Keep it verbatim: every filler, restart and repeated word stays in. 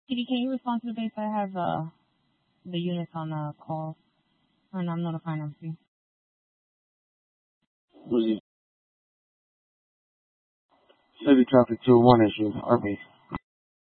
P D, can you respond to the base? I have uh, the units on uh, call, and I'm notifying them for you. Was it? City traffic two one issue, R B.